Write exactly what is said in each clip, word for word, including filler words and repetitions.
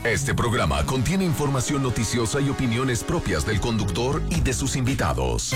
Este programa contiene información noticiosa y opiniones propias del conductor y de sus invitados.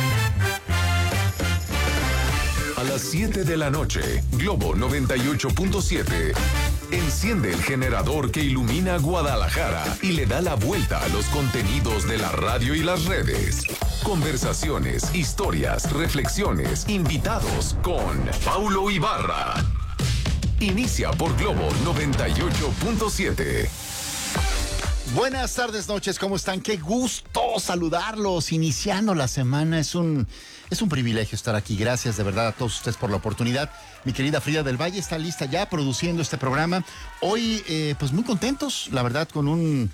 A las siete de la noche, Globo noventa y ocho punto siete. Enciende el generador que ilumina Guadalajara y le da la vuelta a los contenidos de la radio y las redes. Conversaciones, historias, reflexiones, invitados con Paulo Ibarra. Inicia por Globo noventa y ocho punto siete. Buenas tardes, noches, ¿cómo están? Qué gusto saludarlos, iniciando la semana. Es un, es un privilegio estar aquí. Gracias de verdad a todos ustedes por la oportunidad. Mi querida Frida del Valle está lista ya produciendo este programa. Hoy, eh, pues muy contentos, la verdad, con un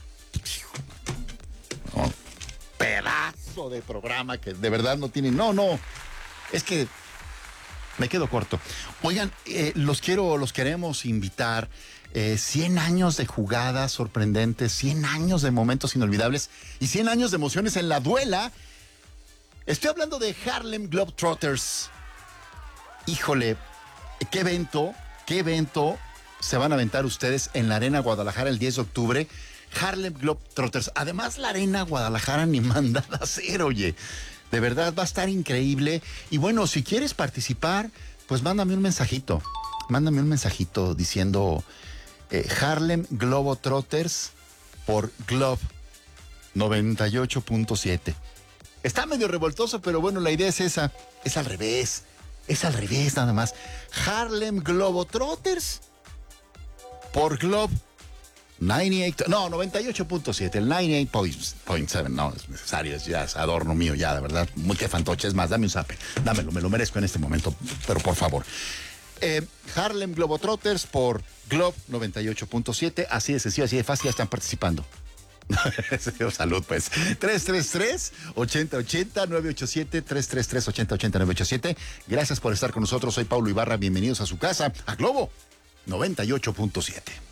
oh, pedazo de programa que de verdad no tiene... No, no, es que me quedo corto. Oigan, eh, los quiero, los queremos invitar... Eh, cien años de jugadas sorprendentes, cien años de momentos inolvidables y cien años de emociones en la duela. Estoy hablando de Harlem Globetrotters. Híjole, qué evento, qué evento se van a aventar ustedes en la Arena Guadalajara el diez de octubre. Harlem Globetrotters. Además, la Arena Guadalajara ni mandada a hacer, oye. De verdad, va a estar increíble. Y bueno, si quieres participar, pues mándame un mensajito. Mándame un mensajito diciendo... Eh, Harlem Globetrotters por Globe noventa y ocho punto siete. Está medio revoltoso, pero bueno, la idea es esa. Es al revés. Es al revés nada más. Harlem Globetrotters por Globe noventa y ocho, no, noventa y ocho punto siete. El noventa y ocho punto siete no es necesario, es ya es adorno mío ya, de verdad. Muy que fantoche. Es más, dame un zape. Dámelo, me lo merezco en este momento, pero por favor. Eh, Harlem Globetrotters por Globe noventa y ocho punto siete, así de sencillo, así de fácil, ya están participando. Salud, pues. tres tres tres, ocho cero ocho cero, nueve ocho siete, tres tres tres, ocho cero ocho cero, nueve ocho siete. Gracias por estar con nosotros. Soy Paulo Ibarra. Bienvenidos a su casa, a Globo noventa y ocho punto siete.